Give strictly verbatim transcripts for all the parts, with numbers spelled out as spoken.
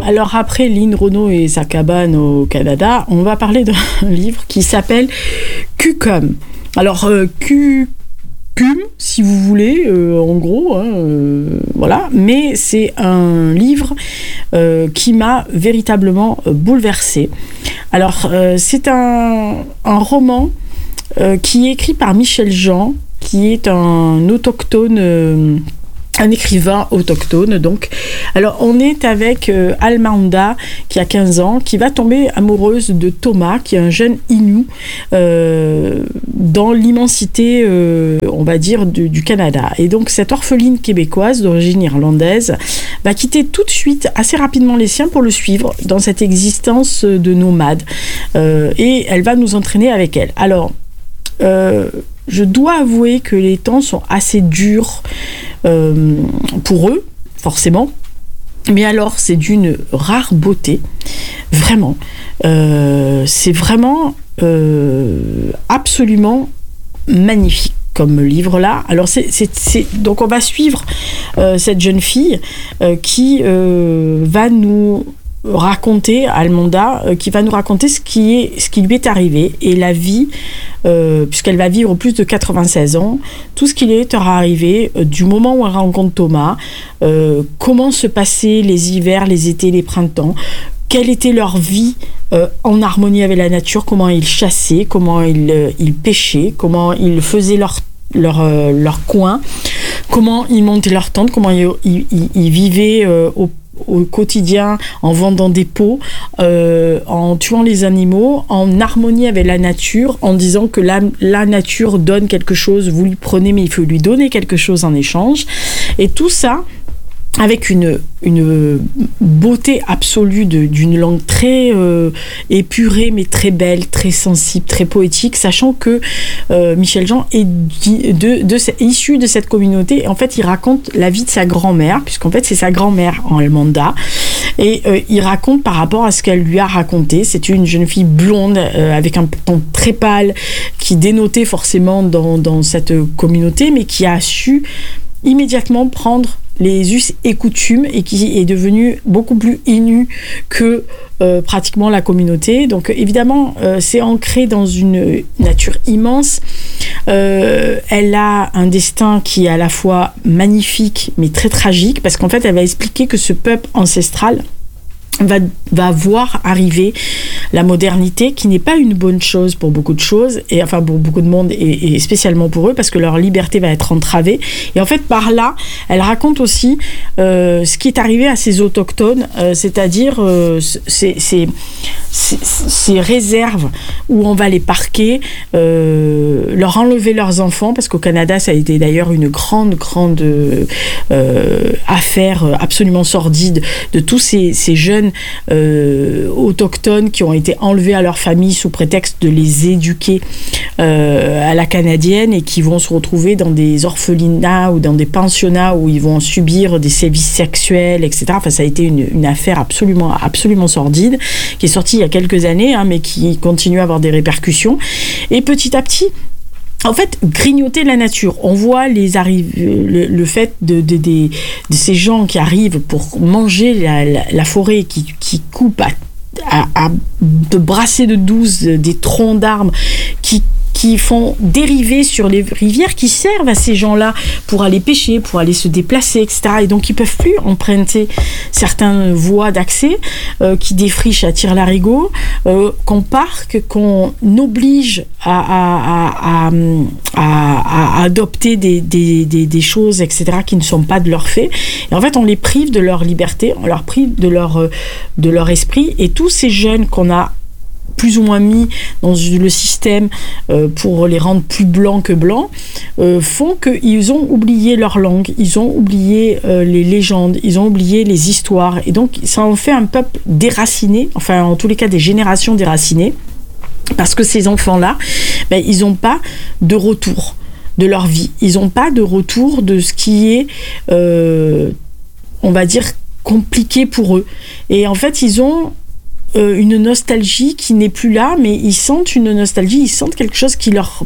Alors après Lynn Renaud et sa cabane au Canada, on va parler d'un livre qui s'appelle Cucum. Alors euh, Q... Cum, si vous voulez, euh, en gros, hein, euh, voilà. Mais c'est un livre euh, qui m'a véritablement euh, bouleversée. Alors, euh, c'est un, un roman euh, qui est écrit par Michel Jean, qui est un autochtone, euh, un écrivain autochtone. Donc, alors on est avec euh, Almanda qui a quinze ans, qui va tomber amoureuse de Thomas, qui est un jeune Innu euh, dans l'immensité, euh, on va dire, du, du Canada. Et donc cette orpheline québécoise d'origine irlandaise va quitter tout de suite, assez rapidement, les siens pour le suivre dans cette existence de nomade. Euh, et elle va nous entraîner avec elle. Alors, euh, je dois avouer que les temps sont assez durs euh, pour eux, forcément. Mais alors, c'est d'une rare beauté, vraiment. Euh, c'est vraiment euh, absolument magnifique comme livre-là. Alors, c'est, c'est, c'est, donc on va suivre euh, cette jeune fille euh, qui euh, va nous raconter, Almanda, euh, qui va nous raconter ce qui, est, ce qui lui est arrivé et la vie, euh, puisqu'elle va vivre plus de quatre-vingt-seize ans, tout ce qui lui est arrivé euh, du moment où elle rencontre Thomas, euh, comment se passaient les hivers, les étés, les printemps, quelle était leur vie euh, en harmonie avec la nature, comment ils chassaient, comment ils, euh, ils pêchaient, comment ils faisaient leur, leur, euh, leur coin, comment ils montaient leur tente, comment ils, ils, ils vivaient euh, au au quotidien, en vendant des pots, euh, en tuant les animaux, en harmonie avec la nature, en disant que la, la nature donne quelque chose, vous lui prenez, mais il faut lui donner quelque chose en échange. Et tout ça avec une, une beauté absolue de, d'une langue très euh, épurée, mais très belle, très sensible, très poétique, sachant que euh, Michel Jean est de, de, de, issu de cette communauté. Et en fait, il raconte la vie de sa grand-mère, puisqu'en fait, c'est sa grand-mère en Almanda. Et euh, il raconte par rapport à ce qu'elle lui a raconté. C'est une jeune fille blonde, euh, avec un ton très pâle, qui dénotait forcément dans, dans cette communauté, mais qui a su immédiatement prendre les us et coutumes et qui est devenue beaucoup plus Innu que euh, pratiquement la communauté. Donc évidemment, euh, c'est ancré dans une nature immense. Euh, elle a un destin qui est à la fois magnifique mais très tragique, parce qu'en fait, elle va expliquer que ce peuple ancestral Va, va voir arriver la modernité, qui n'est pas une bonne chose pour beaucoup de choses, et enfin pour beaucoup de monde, et, et spécialement pour eux, parce que leur liberté va être entravée. Et en fait, par là, elle raconte aussi euh, ce qui est arrivé à ces autochtones, euh, c'est-à-dire euh, ces, ces, ces, ces réserves où on va les parquer, euh, leur enlever leurs enfants, parce qu'au Canada, ça a été d'ailleurs une grande, grande euh, affaire absolument sordide de tous ces, ces jeunes Euh, autochtones qui ont été enlevés à leur famille sous prétexte de les éduquer euh, à la canadienne, et qui vont se retrouver dans des orphelinats ou dans des pensionnats où ils vont subir des sévices sexuels, et cetera. Enfin, ça a été une, une affaire absolument, absolument sordide, qui est sortie il y a quelques années, hein, mais qui continue à avoir des répercussions. Et petit à petit, en fait, grignoter la nature. On voit les arriv- le, le fait de, de, de, de ces gens qui arrivent pour manger la, la, la forêt, qui, qui coupent à, à, à de brasser de douze des troncs d'arbres, qui qui font dériver sur les rivières, qui servent à ces gens-là pour aller pêcher, pour aller se déplacer, et cetera. Et donc, ils ne peuvent plus emprunter certaines voies d'accès euh, qui défrichent à tire-larigot, euh, qu'on parque, qu'on oblige à, à, à, à, à adopter des, des, des, des choses, et cetera, qui ne sont pas de leur fait. Et en fait, on les prive de leur liberté, on leur prive de leur, de leur esprit. Et tous ces jeunes qu'on a plus ou moins mis dans le système euh, pour les rendre plus blancs que blancs, euh, font qu'ils ont oublié leur langue, ils ont oublié euh, les légendes, ils ont oublié les histoires. Et donc, ça en fait un peuple déraciné, enfin, en tous les cas, des générations déracinées, parce que ces enfants-là, ben, ils n'ont pas de retour de leur vie. Ils n'ont pas de retour de ce qui est, euh, on va dire, compliqué pour eux. Et en fait, ils ont une nostalgie qui n'est plus là, mais ils sentent une nostalgie, ils sentent quelque chose qui leur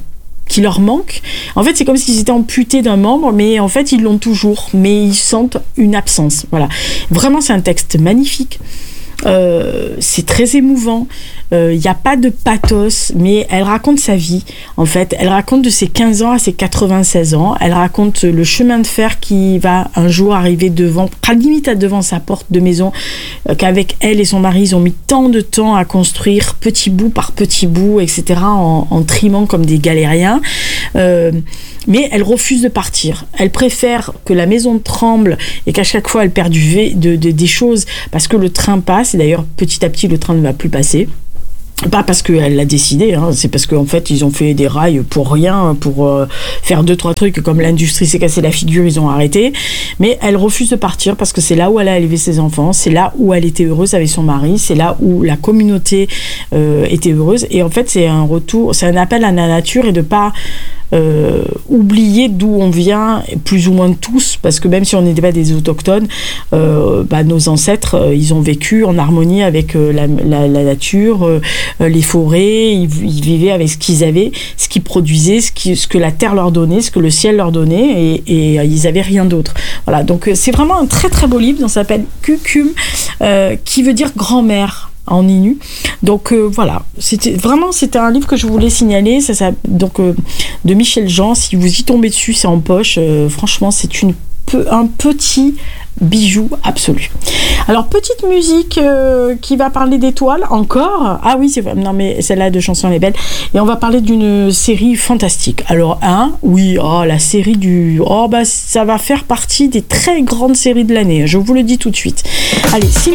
qui leur manque. En fait, c'est comme s'ils étaient amputés d'un membre, mais en fait, ils l'ont toujours, mais ils sentent une absence. Voilà. Vraiment, c'est un texte magnifique. Euh, c'est très émouvant. Il euh, n'y a pas de pathos, mais elle raconte sa vie. En fait, elle raconte de ses quinze ans à ses quatre-vingt-seize ans. Elle raconte le chemin de fer qui va un jour arriver devant, à limite à devant sa porte de maison, euh, qu'avec elle et son mari, ils ont mis tant de temps à construire, petit bout par petit bout, et cetera, en, en trimant comme des galériens. Euh, Mais elle refuse de partir. Elle préfère que la maison tremble et qu'à chaque fois elle perd du v- de, de, des choses parce que le train passe. Et d'ailleurs, petit à petit, le train ne va plus passer. Pas parce qu'elle l'a décidé, hein, c'est parce qu'en fait ils ont fait des rails pour rien, pour euh, faire deux trois trucs comme l'industrie s'est cassé la figure, ils ont arrêté. Mais elle refuse de partir parce que c'est là où elle a élevé ses enfants, c'est là où elle était heureuse avec son mari, c'est là où la communauté euh, était heureuse. Et en fait c'est un retour, c'est un appel à la nature et de pas Euh, oublier d'où on vient, plus ou moins tous, parce que même si on n'était pas des autochtones, euh, bah, nos ancêtres, euh, ils ont vécu en harmonie avec euh, la, la, la nature, euh, les forêts, ils, ils vivaient avec ce qu'ils avaient, ce qu'ils produisaient, ce, qui, ce que la terre leur donnait, ce que le ciel leur donnait, et, et euh, ils n'avaient rien d'autre. Voilà, donc euh, c'est vraiment un très très beau livre, donc ça s'appelle Kukum, euh, qui veut dire grand-mère en Innu. Donc euh, voilà, c'était vraiment c'était un livre que je voulais signaler. Ça, ça donc euh, de Michel Jean. Si vous y tombez dessus, c'est en poche. Euh, franchement, c'est une un petit bijou absolu. Alors petite musique euh, qui va parler d'étoiles encore. Ah oui, c'est vrai. Non mais celle-là de chanson elle est belle. Et on va parler d'une série fantastique. Alors un, oui, oh la série du, oh bah ça va faire partie des très grandes séries de l'année. Je vous le dis tout de suite. Allez, Sim